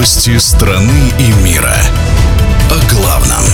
Новости страны и мира. О главном.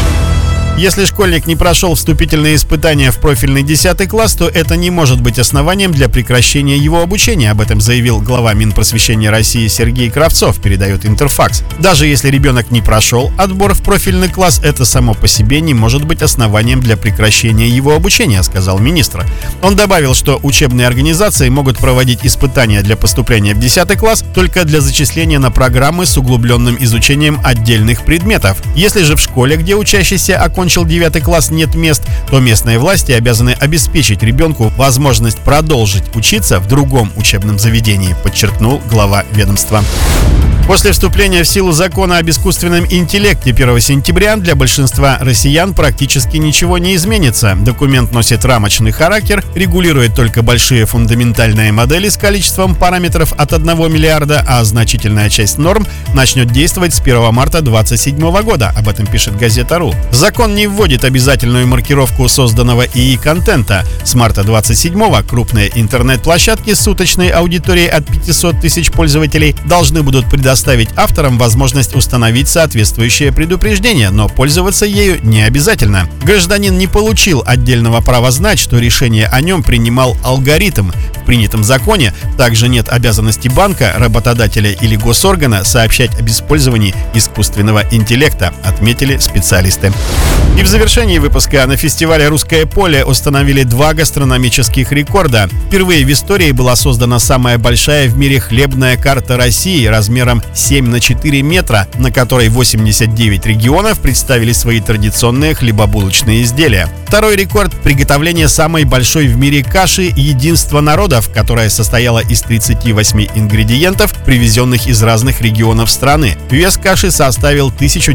Если школьник не прошел вступительные испытания в профильный 10 класс, то это не может быть основанием для прекращения его обучения. Об этом заявил глава Минпросвещения России Сергей Кравцов, передает Интерфакс. Даже если ребенок не прошел отбор в профильный класс, это само по себе не может быть основанием для прекращения его обучения, сказал министр. Он добавил, что учебные организации могут проводить испытания для поступления в 10 класс только для зачисления на программы с углубленным изучением отдельных предметов. Если же в школе, где учащийся окончил 9 класс, нет мест, то местные власти обязаны обеспечить ребенку возможность продолжить учиться в другом учебном заведении, подчеркнул глава ведомства. После вступления в силу закона об искусственном интеллекте 1 сентября для большинства россиян практически ничего не изменится. Документ носит рамочный характер, регулирует только большие фундаментальные модели с количеством параметров от 1 миллиарда, а значительная часть норм начнет действовать с 1 марта 2027 года. Об этом пишет газета.ру. Закон не вводит обязательную маркировку созданного ИИ-контента. С марта 2027 крупные интернет-площадки с суточной аудиторией от 500 тысяч пользователей должны будут предоставить авторам возможность установить соответствующее предупреждение, но пользоваться ею не обязательно. Гражданин не получил отдельного права знать, что решение о нем принимал алгоритм. В принятом законе также нет обязанности банка, работодателя или госоргана сообщать об использовании искусственного интеллекта, отметили специалисты. И в завершении выпуска: на фестивале «Русское поле» установили 2 гастрономических рекорда. Впервые в истории была создана самая большая в мире хлебная карта России размером 7×4 метра, на которой 89 регионов представили свои традиционные хлебобулочные изделия. Второй рекорд – приготовление самой большой в мире каши «Единство народов», которая состояла из 38 ингредиентов, привезенных из разных регионов страны. Вес каши составил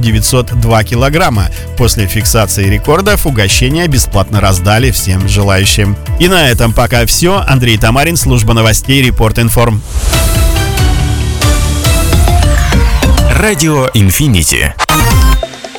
1902 килограмма. После фиксации рекордов угощения бесплатно раздали всем желающим. И на этом пока все. Андрей Тамарин, служба новостей Репорт-Информ. Радио Инфинити.